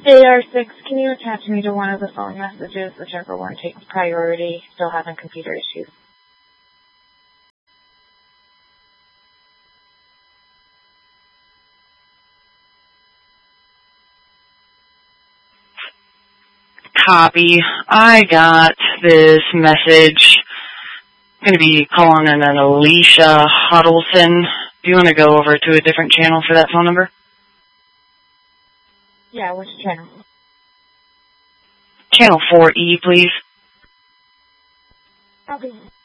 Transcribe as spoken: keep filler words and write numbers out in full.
A R six, can you attach me to one of the phone messages, whichever one takes priority? Still having computer issues. Copy. I got this message. I'm going to be calling in an Alicia Huddleston. Do you want to go over to a different channel for that phone number? Yeah, which channel? Channel four E, please. Okay.